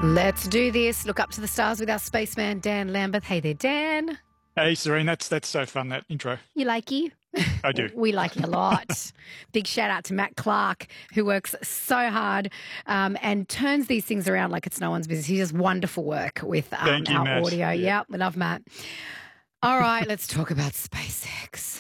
Let's do this. Look up to the stars with our spaceman, Dan Lambeth. Hey there, Dan. Hey, Serene, that's so fun, that intro. You like you? I do. We like you a lot. Big shout out to Matt Clark, who works so hard and turns these things around like it's no one's business. He does wonderful work with Thank you, our Matt. audio. Yeah, we love Matt. All right, let's talk about SpaceX.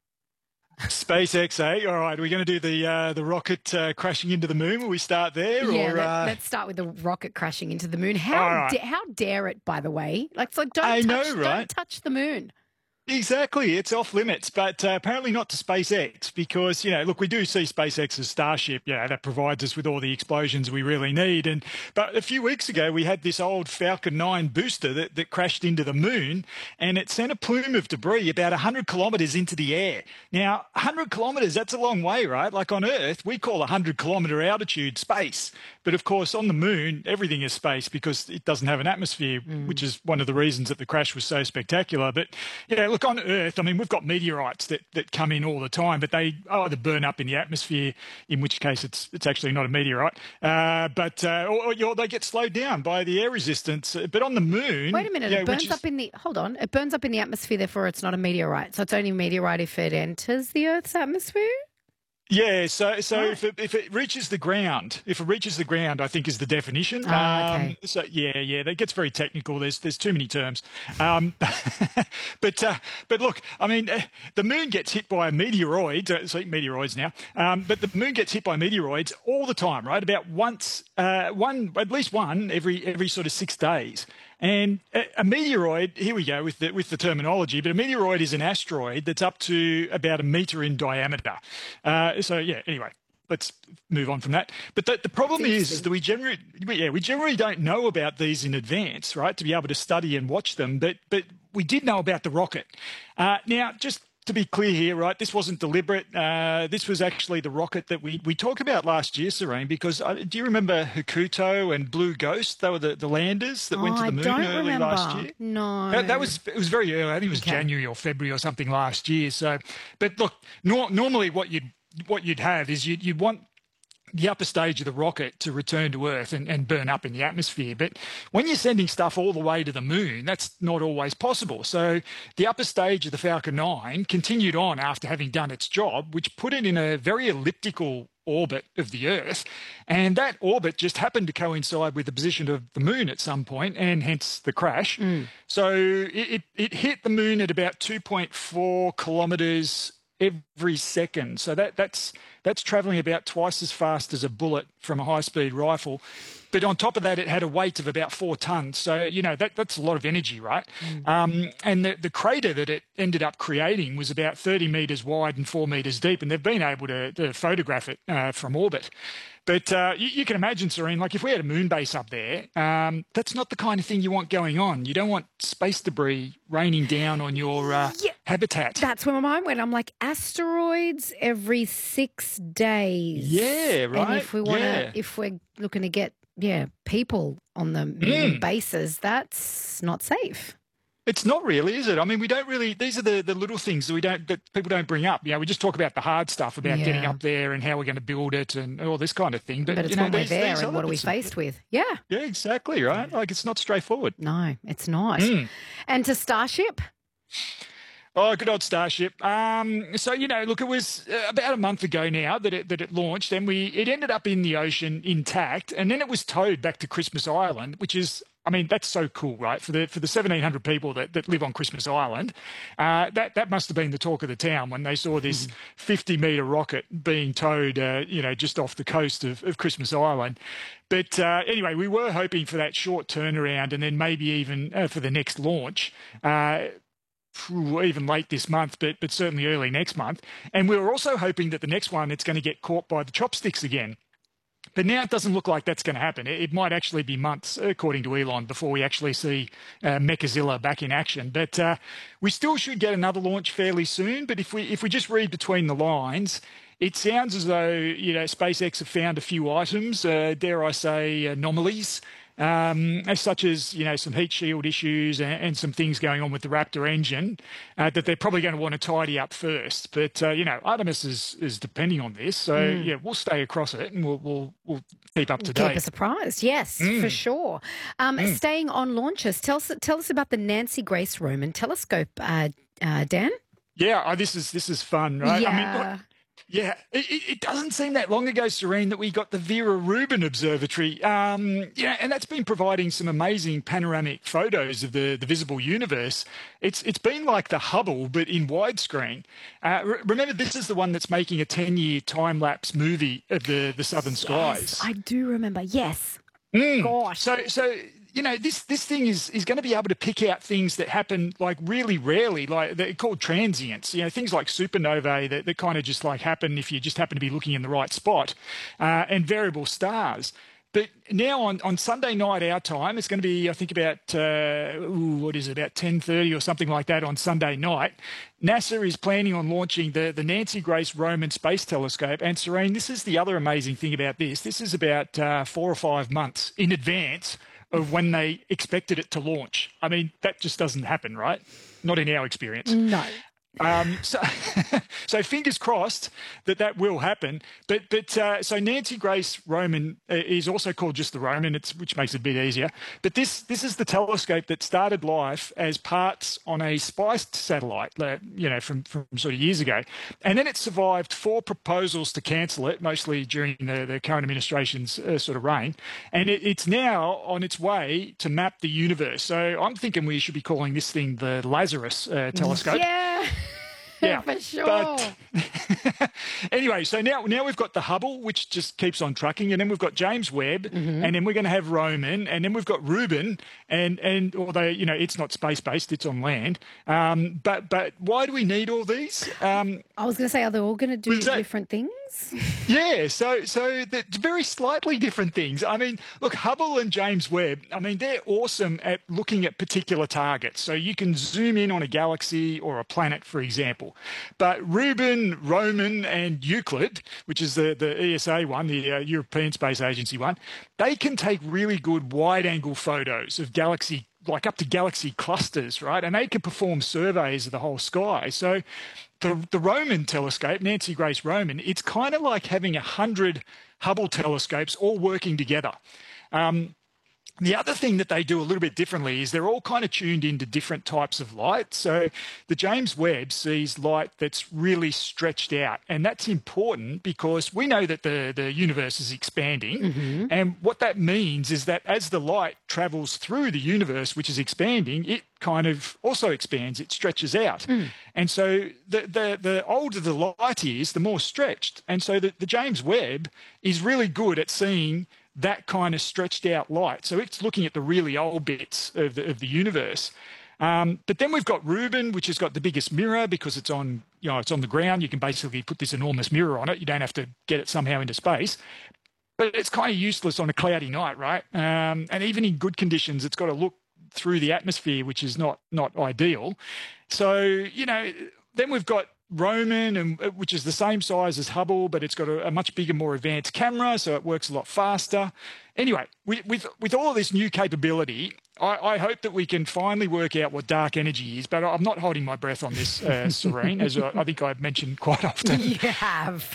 SpaceX, eh? All right, we're going to do the rocket crashing into the moon. Will we start there? Yeah, or, let's start with the rocket crashing into the moon. How right. how dare it, by the way? Like, so I don't know, right? don't touch the moon. Exactly. It's off limits, but apparently not to SpaceX because, look, we do see SpaceX as Starship, that provides us with all the explosions we really need. But a few weeks ago, we had this old Falcon 9 booster that crashed into the moon and it sent a plume of debris about 100 kilometres into the air. Now, 100 kilometres, that's a long way, right? Like on Earth, we call 100-kilometre altitude space. But of course, on the moon, everything is space because it doesn't have an atmosphere, which is one of the reasons that the crash was so spectacular. But, look, on Earth, I mean, we've got meteorites that come in all the time, but they either burn up in the atmosphere, in which case it's actually not a meteorite, or they get slowed down by the air resistance. But on the moon... Wait a minute, it burns up in the... Hold on. It burns up in the atmosphere, therefore it's not a meteorite. So it's only a meteorite if it enters the Earth's atmosphere? Yeah, so if it reaches the ground, I think is the definition. Okay. So that gets very technical. There's too many terms. But look, I mean, the moon gets hit by a meteoroid. So meteoroids now. But the moon gets hit by meteoroids all the time, right? About at least one every sort of 6 days. And a meteoroid, here we go with the terminology, but a meteoroid is an asteroid that's up to about 1 metre in diameter. Anyway, let's move on from that. But the problem is that we generally don't know about these in advance, right, to be able to study and watch them. But we did know about the rocket. Now, just to be clear here, right, this wasn't deliberate. This was actually the rocket that we talked about last year, Serene, because do you remember Hakuto and Blue Ghost? They were the landers that went to the moon early last year. No. It was very early. I think it was January or February or something last year. So, but look, normally what you'd have is you'd want the upper stage of the rocket to return to Earth and burn up in the atmosphere. But when you're sending stuff all the way to the moon, that's not always possible. So the upper stage of the Falcon 9 continued on after having done its job, which put it in a very elliptical orbit of the Earth. And that orbit just happened to coincide with the position of the moon at some point, and hence the crash. So it hit the moon at about 2.4 kilometres every second. So that's travelling about twice as fast as a bullet from a high-speed rifle. But on top of that, it had a weight of about 4 tonnes. So, that's a lot of energy, right? And the crater that it ended up creating was about 30 metres wide and 4 metres deep, and they've been able to photograph it from orbit. But you can imagine, Serene, like if we had a moon base up there, that's not the kind of thing you want going on. You don't want space debris raining down on your habitat. That's where my mind went. I'm like, asteroids every 6 days. Yeah, right. And if we're looking to get people on the moon bases, that's not safe. It's not really, is it? I mean, we don't really. These are the little things that people don't bring up. We just talk about the hard stuff about getting up there and how we're going to build it and all this kind of thing. But it's when we're there, and what are we faced with? Yeah. Yeah, exactly. Right. Like it's not straightforward. No, it's not. And to Starship. Oh, good old Starship. So, look, it was about a month ago now that it launched, and it ended up in the ocean intact, and then it was towed back to Christmas Island, which is, I mean, that's so cool, right? For the 1,700 people that live on Christmas Island, that must have been the talk of the town when they saw this 50-metre rocket being towed, just off the coast of Christmas Island. But anyway, we were hoping for that short turnaround, and then maybe even for the next launch. Even late this month, but certainly early next month. And we were also hoping that the next one, it's going to get caught by the chopsticks again. But now it doesn't look like that's going to happen. It might actually be months, according to Elon, before we actually see Mechazilla back in action. But we still should get another launch fairly soon. But if we just read between the lines, it sounds as though SpaceX have found a few items, dare I say anomalies, such as, some heat shield issues and some things going on with the Raptor engine that they're probably going to want to tidy up first. But, Artemis is depending on this. So, we'll stay across it and we'll keep up to date. Keep us surprised. Yes, for sure. Staying on launches, tell us about the Nancy Grace Roman telescope, Dan. Yeah, this is fun, right? Yeah. I mean, it doesn't seem that long ago, Serene, that we got the Vera Rubin Observatory. And that's been providing some amazing panoramic photos of the visible universe. It's been like the Hubble, but in widescreen. Remember, this is the one that's making a 10-year time-lapse movie of the southern skies. Yes, I do remember. Yes. Gosh. So this thing is going to be able to pick out things that happen like really rarely, like they're called transients. Things like supernovae that kind of just like happen if you just happen to be looking in the right spot, and variable stars. But now on Sunday night our time, it's going to be, I think, about about 10:30 or something like that on Sunday night. NASA is planning on launching the Nancy Grace Roman Space Telescope. And Serene, this is the other amazing thing about this. This is about 4 or 5 months in advance of when they expected it to launch. I mean, that just doesn't happen, right? Not in our experience. No. So fingers crossed that will happen. But so Nancy Grace Roman is also called just the Roman, which makes it a bit easier. But this is the telescope that started life as parts on a spiced satellite, from sort of years ago, and then it survived 4 proposals to cancel it, mostly during the current administration's sort of reign, and it's now on its way to map the universe. So I'm thinking we should be calling this thing the Lazarus telescope. Yeah, for sure. But anyway, so now we've got the Hubble, which just keeps on trucking, and then we've got James Webb, and then we're going to have Roman, and then we've got Rubin, and although it's not space based, it's on land. But why do we need all these? I was going to say, are they all going to do different things? Yeah, so they're very slightly different things. I mean, look, Hubble and James Webb, I mean, they're awesome at looking at particular targets. So you can zoom in on a galaxy or a planet, for example. But Rubin, Roman, and Euclid, which is the ESA one, the European Space Agency one, they can take really good wide-angle photos of galaxy, like up to galaxy clusters, right? And they can perform surveys of the whole sky. So the Roman telescope, Nancy Grace Roman, it's kind of like having 100 Hubble telescopes all working together. The other thing that they do a little bit differently is they're all kind of tuned into different types of light. So the James Webb sees light that's really stretched out. And that's important because we know that the universe is expanding. And what that means is that as the light travels through the universe, which is expanding, it kind of also expands, it stretches out. And so the older the light is, the more stretched. And so the James Webb is really good at seeing that kind of stretched out light. So it's looking at the really old bits of the universe. But then we've got Rubin, which has got the biggest mirror because it's on the ground. You can basically put this enormous mirror on it. You don't have to get it somehow into space. But it's kind of useless on a cloudy night, right? And even in good conditions, it's got to look through the atmosphere, which is not ideal. So, then we've got Roman, which is the same size as Hubble, but it's got a much bigger, more advanced camera, so it works a lot faster. Anyway, with all of this new capability, I hope that we can finally work out what dark energy is, but I'm not holding my breath on this, Serene, as I think I've mentioned quite often. You have.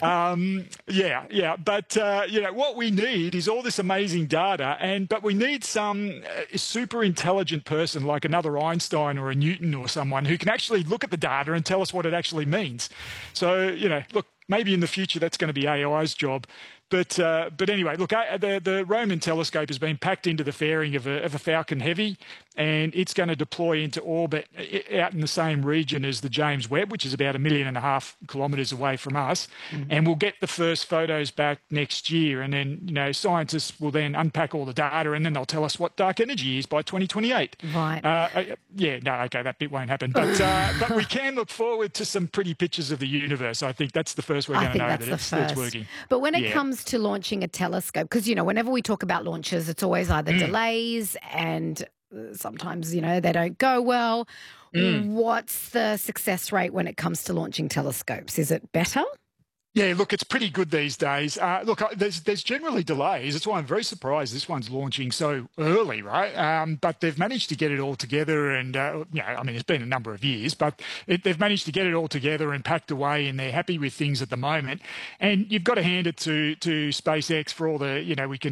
But what we need is all this amazing data, but we need some super intelligent person like another Einstein or a Newton or someone who can actually look at the data and tell us what it actually means. So, look, maybe in the future that's going to be AI's job. But anyway, look, the Roman telescope has been packed into the fairing of a Falcon Heavy, and it's going to deploy into orbit out in the same region as the James Webb, which is about 1.5 million kilometres away from us. And we'll get the first photos back next year, and then scientists will then unpack all the data, and then they'll tell us what dark energy is by 2028. Right. That bit won't happen. But we can look forward to some pretty pictures of the universe. I think that's the first we're going to know that it's working. But when it comes to launching a telescope, because whenever we talk about launches, it's always either delays and sometimes they don't go well. What's the success rate when it comes to launching telescopes? Is it better? Yeah, look, it's pretty good these days. There's generally delays. That's why I'm very surprised this one's launching so early, right? But they've managed to get it all together, and I mean, it's been a number of years, but they've managed to get it all together and packed away, and they're happy with things at the moment. And you've got to hand it to SpaceX for all the, we can